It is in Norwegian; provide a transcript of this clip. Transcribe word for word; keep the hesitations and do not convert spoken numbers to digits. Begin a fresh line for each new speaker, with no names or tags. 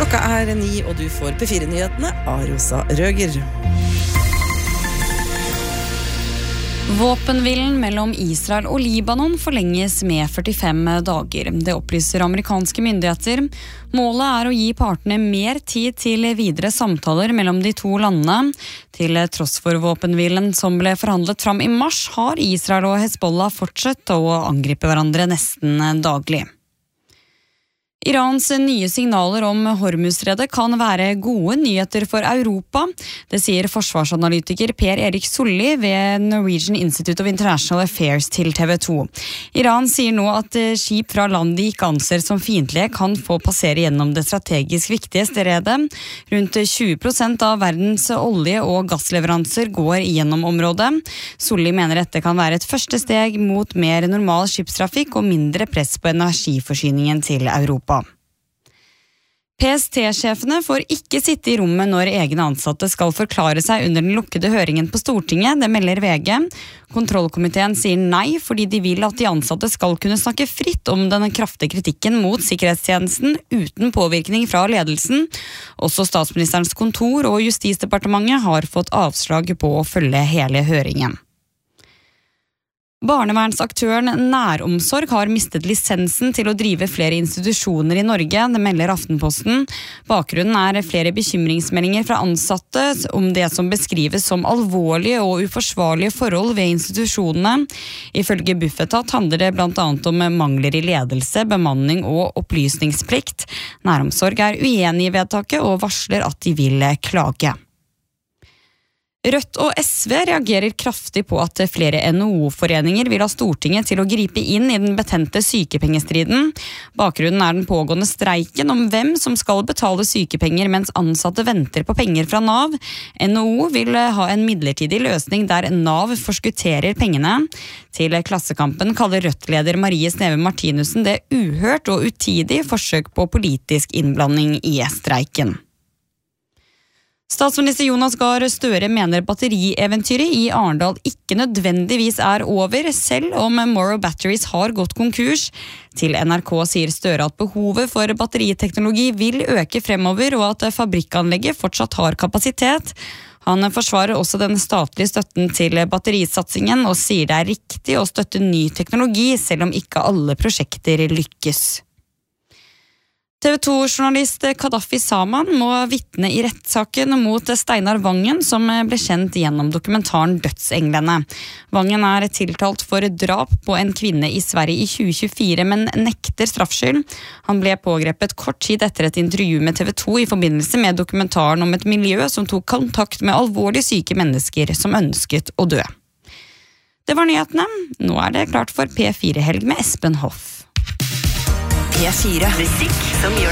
Klokka er ni, og du får P fire-nyhetene av Rosa Røger.
Våpenhvilen mellom Israel og Libanon forlenges med førtifem dager. Det opplyser amerikanske myndigheter. Målet er å gi partene mer tid til videre samtaler mellom de to landene. Til tross for våpenhvilen som ble forhandlet fram i mars, har Israel og Hezbollah fortsatt å angripe hverandre nesten daglig. Irans nye signaler om Hormuzstredet kan være gode nyheter for Europa. Det sier forsvarsanalytiker Per Erik Solli ved Norwegian Institute of International Affairs til T V to. Iran sier nå at skip fra land de ikke anser som fiendtlige kan få passere gjennom det strategisk viktige stredet. Rundt tjue prosent av verdens olje- og gassleveranser går gjennom området. Solli mener dette kan være et første steg mot mer normal skipstrafikk og mindre press på energiforsyningen til Europa. P S T-sjefene får ikke sitte i rommet når egne ansatte skal forklare seg under den lukkede høringen på Stortinget, det melder V G. Kontrollkomiteen sier nei fordi de vil at de ansatte skal kunne snakke fritt om den kraftige kritikken mot sikkerhetstjenesten uten påvirkning fra ledelsen. Også statsministerens kontor og Justisdepartementet har fått avslag på å følge hele høringen. Barnevernsaktøren Næromsorg har mistet lisensen til å drive flere institusjoner i Norge, det melder Aftenposten. Bakgrunnen er flere bekymringsmeldinger fra ansatte om det som beskrives som alvorlige og uforsvarlige forhold ved institusjonene. Ifølge Bufetat handler det blant annet om mangler i ledelse, bemanning og opplysningsplikt. Næromsorg er uenig i vedtaket og varsler at de vil klage. Rødt og S V reagerer kraftig på at flere N H O-foreninger vil ha Stortinget til å gripe inn i den betente sykepengestriden. Bakgrunnen er den pågående streiken om hvem som skal betale sykepenger mens ansatte venter på penger fra Nav. N H O vil ha en midlertidig løsning der Nav forskutterer pengene. Til Klassekampen kaller Rødt-leder Marie Sneve Martinussen det uhørt og utidig forsøk på politisk innblanding i streiken. Statsminister Jonas Gahr Støre mener batterieventyret i Arendal ikke nødvendigvis er over, selv om Morrow Batteries har gått konkurs. Til N R K sier Støre at behovet for batteriteknologi vil øke fremover, og at fabrikkanlegget fortsatt har kapasitet. Han forsvarer også den statlige støtten til batterisatsingen, og sier det er riktig å støtte ny teknologi, selv om ikke alle prosjekter lykkes. T V to-journalist Kadafi Saman må vitne i rettssaken mot Steinar Vangen, som ble kjent gjennom dokumentaren Dødsenglene. Vangen er tiltalt for drap på en kvinne i Sverige i tjue tjuefire, men nekter straffskyld. Han ble pågrepet kort tid etter et intervju med T V to i forbindelse med dokumentaren om et miljø som tok kontakt med alvorlig syke mennesker som ønsket å dø. Det var nyhetene. Nå er det klart for P fire-helg med Espen Hoff.
P fire. Musikk som gjør